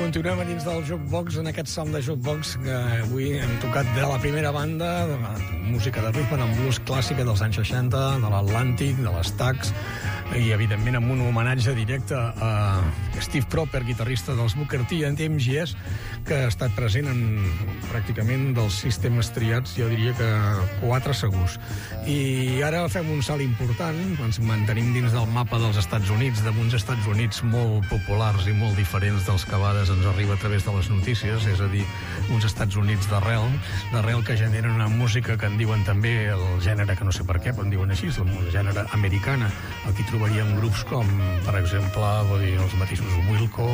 continuem a dins del Jukebox, en aquest Sound de Jukebox, que avui hem tocat de la primera banda, música de rhythm and blues clàssica dels anys 60, de l'Atlàntic, de les Stax, i evidentment amb un homenatge directe a Steve Cropper, guitarrista dels Booker T and MGS, que ha estat present en pràcticament dels sistemes triats, jo diria que 4 segurs. I ara fem un salt important, ens mantenim dins del mapa dels Estats Units, d'uns Estats Units molt populars i molt diferents dels que a vegades ens arriba a través de les notícies, és a dir, uns Estats Units d'arrel que generen una música que en diuen també el gènere, que no sé per què, però en diuen així, el gènere americana. Aquí trobaríem grups com, per exemple, els mateixos Wilco,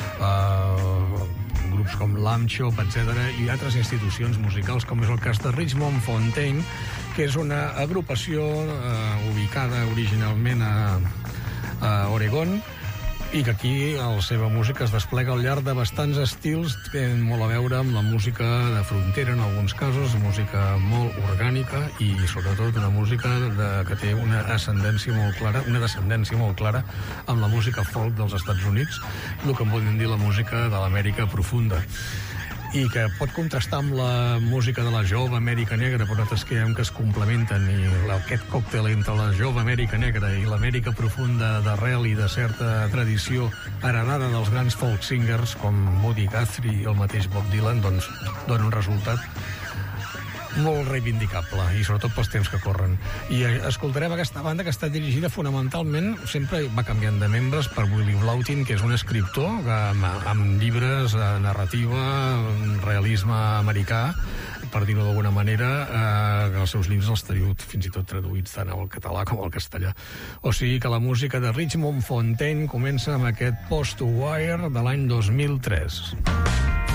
grups com Lamb Chop, etc., i altres institucions musicals, com és el cas de Richmond Fontaine, que és una agrupació ubicada originalment a Oregon, i que aquí la seva música es desplega al llarg de bastants estils que tenen molt a veure amb la música de frontera, en alguns casos, música molt orgànica i, sobretot, una música que té una descendència molt clara amb la música folk dels Estats Units, el que en podem dir la música de l'Amèrica profunda, i que pot contrastar amb la música de la jove Amèrica negra, però nosaltres creiem que es complementen, i aquest còctel entre la jove Amèrica negra i l'Amèrica profunda d'arrel i de certa tradició heredada dels grans folk singers com Buddy Guthrie i el mateix Bob Dylan, doncs dona un resultat molt reivindicable, i sobretot pels temps que corren. I escoltarem aquesta banda que està dirigida fonamentalment, sempre va canviant de membres, per Willie Blautin, que és un escriptor amb llibres, narrativa, realisme americà, per dir-ho d'alguna manera, que els seus llibres els teniu fins i tot traduïts tant al català com al castellà. O sigui que la música de Richmond Fontaine comença amb aquest Post to Wire de l'any 2003.